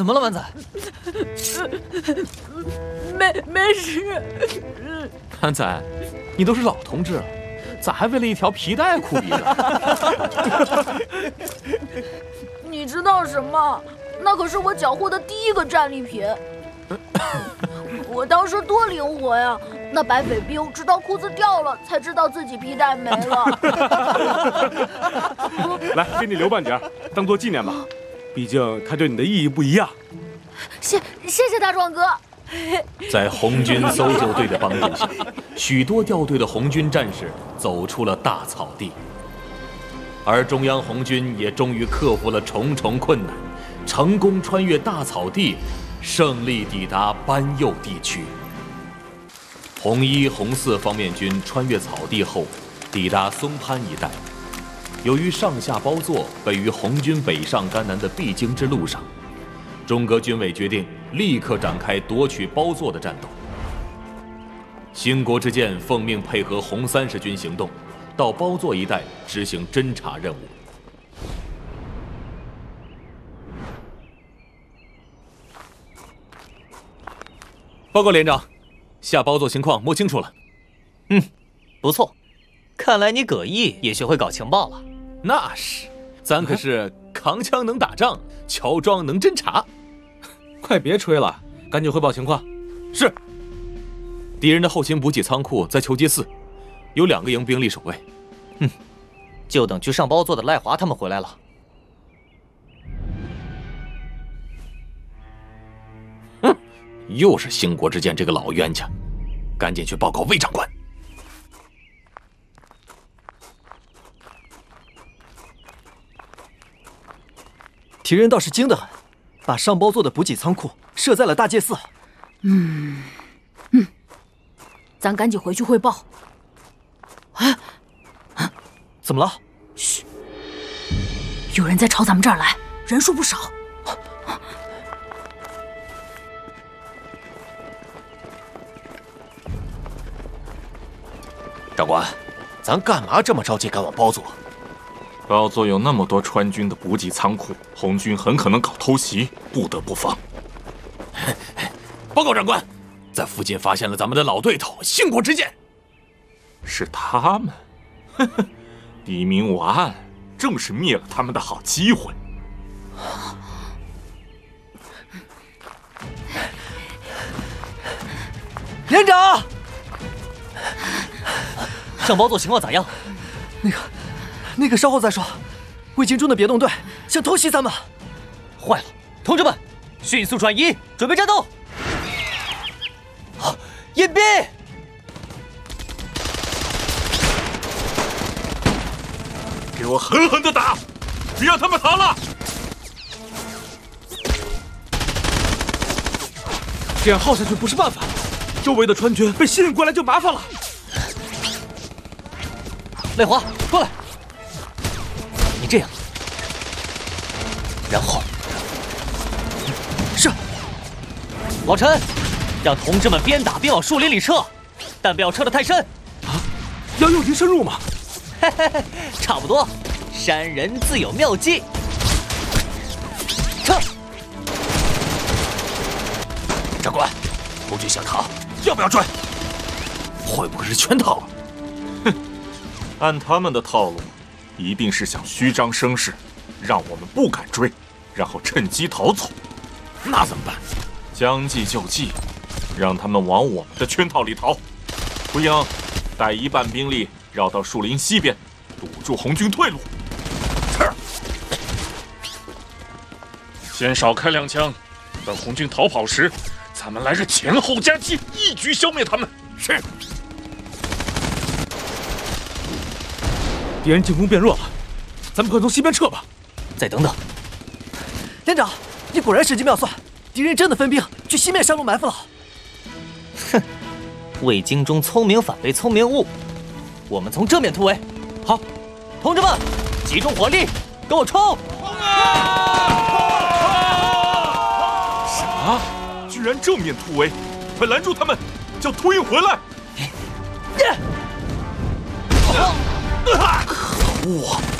怎么了，丸仔？ 没事。 丸仔，你都是老同志了，咋还为了一条皮带哭鼻子？ 你知道什么？那可是我缴获的第一个战利品。我当时多灵活呀！那白匪兵直到裤子掉了，才知道自己皮带没了。 来，给你留半截，当做纪念吧。毕竟它对你的意义不一样。 谢谢大壮哥。 在红军搜救队的帮助下，许多掉队的红军战士走出了大草地，而中央红军也终于克服了重重困难，成功穿越大草地，胜利抵达班右地区。红一、红四方面军穿越草地后，抵达松潘一带。由于上下包座位于红军北上甘南的必经之路上，中革军委决定立刻展开夺取包座的战斗。兴国之健奉命配合红30军行动，到包座一带执行侦察任务。报告连长，下包座情况摸清楚了。 不错，看来你葛毅也学会搞情报了。 那是，咱可是扛枪能打仗，乔装能侦察。 快别吹了，赶紧汇报情况。 是。敌人的后勤补给仓库在求街4，有2个营兵力守卫。 就等去上包座的赖华他们回来了。 又是兴国之健这个老冤家，赶紧去报告魏长官。 敌人倒是精得很，把上包座的补给仓库设在了大界4。 咱赶紧回去汇报。 怎么了？ 嘘，有人在朝咱们这儿来，人数不少。 长官，咱干嘛这么着急赶往包座？ 包座有那么多川军的补给仓库，红军很可能搞偷袭，不得不防。 报告长官，在附近发现了咱们的老对头兴国之健。 是他们？黎明我案正是灭了他们的好机会。 连长， 上包座情况咋样？ 那个稍后再说。魏京中的别动队想偷袭咱们。 坏了，同志们，迅速转移，准备战斗！隐蔽！ 给我狠狠地打，别让他们逃了！ 这样耗下去不是办法，周围的川军被吸引过来就麻烦了。 赖华，过来！你这样，然后是老陈，让同志们边打边往树林里撤，但不要撤得太深。 要诱敌深入吗？ 差不多，山人自有妙计。撤！ 长官，红军想逃，要不要追？会不会是圈套？ 按他们的套路，一定是想虚张声势，让我们不敢追，然后趁机逃走。 那怎么办？ 将计就计，让他们往我们的圈套里逃。胡英，带一半兵力绕到树林西边，堵住红军退路。 是。 先少开2枪，等红军逃跑时，咱们来个前后夹击，一举消灭他们。 是。 敌人进攻变弱了，咱们快从西边撤吧。 再等等， 连长，你果然神机妙算，敌人真的分兵去西面山路埋伏了。 哼，魏京中聪明反被聪明误，我们从正面突围。好，同志们，集中火力，跟我冲！ 什么？居然正面突围！快拦住他们，叫秃鹰回来！ 可恶啊！